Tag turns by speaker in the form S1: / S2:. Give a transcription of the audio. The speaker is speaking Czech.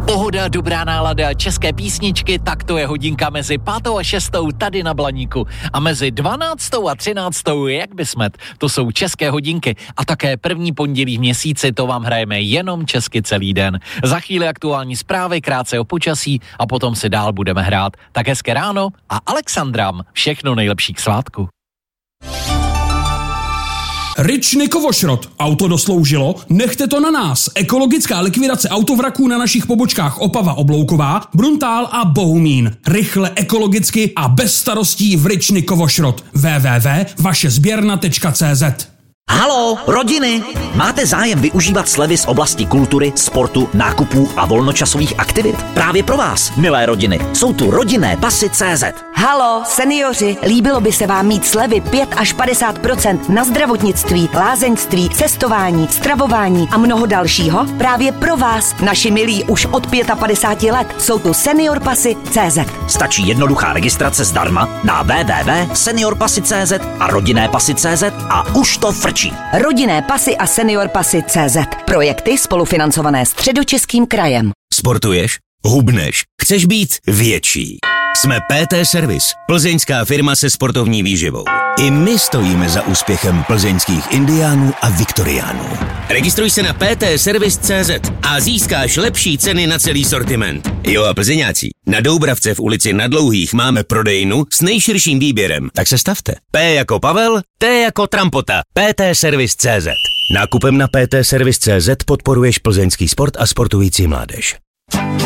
S1: Pohoda, dobrá nálada, české písničky, tak to je hodinka mezi 5. a 6. tady na Blaníku. A mezi 12. a 13. jak by smet, to jsou české hodinky. A také první pondělí v měsíci, to vám hrajeme jenom česky celý den. Za chvíli aktuální zprávy, krátce o počasí a potom si dál budeme hrát. Tak hezké ráno a Alexandrám všechno nejlepší k svátku.
S2: Ryčny Kovošrot. Auto dosloužilo? Nechte to na nás. Ekologická likvidace autovraků na našich pobočkách Opava Oblouková, Bruntál a Bohumín. Rychle, ekologicky a bez starostí v Ryčny Kovošrot. www.vašezběrna.cz.
S3: Haló, rodiny! Máte zájem využívat slevy z oblasti kultury, sportu, nákupů a volnočasových aktivit? Právě pro vás, milé rodiny, jsou tu rodinné pasy CZ.
S4: Haló, seniori, líbilo by se vám mít slevy 5 až 50% na zdravotnictví, lázeňství, cestování, stravování a mnoho dalšího? Právě pro vás, naši milí už od 55 let, jsou tu senior pasy CZ.
S3: Stačí jednoduchá registrace zdarma na www.seniorpasy.cz a rodinné pasy.cz a už to frčí.
S4: Rodinné pasy a senior pasy CZ. Projekty spolufinancované Středočeským krajem.
S5: Sportuješ? Hubneš? Chceš být větší? Jsme PT Service, plzeňská firma se sportovní výživou. I my stojíme za úspěchem plzeňských indiánů a viktoriánů. Registruj se na ptservice.cz a získáš lepší ceny na celý sortiment. Jo a plzeňáci, na Doubravce v ulici Na Dlouhých máme prodejnu s nejširším výběrem, tak se stavte. P jako Pavel, T jako Trampota, ptservice.cz. Nákupem na ptservice.cz podporuješ plzeňský sport a sportující mládež.